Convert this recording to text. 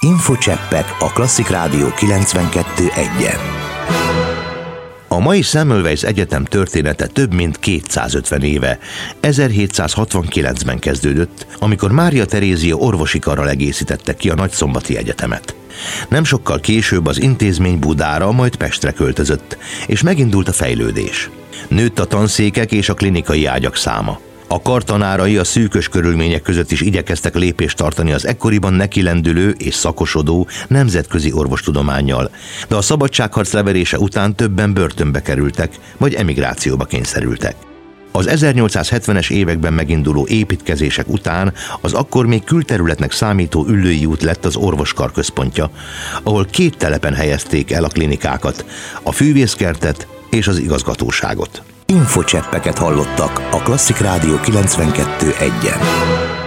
Infocseppek a Klasszik Rádió 92.1-en. A mai Semmelweis Egyetem története több mint 250 éve, 1769-ben kezdődött, amikor Mária Terézia orvosi karral egészítette ki a Nagyszombati Egyetemet. Nem sokkal később az intézmény Budára, majd Pestre költözött, és megindult a fejlődés. Nőtt a tanszékek és a klinikai ágyak száma. A kar tanárai a szűkös körülmények között is igyekeztek lépést tartani az ekkoriban nekilendülő és szakosodó nemzetközi orvostudománnyal, de a szabadságharc leverése után többen börtönbe kerültek, vagy emigrációba kényszerültek. Az 1870-es években meginduló építkezések után az akkor még külterületnek számító Üllői út lett az orvoskar központja, ahol 2 telepen helyezték el a klinikákat, a fűvészkertet és az igazgatóságot. Infocseppeket hallottak a Klasszik Rádió 92.1-en.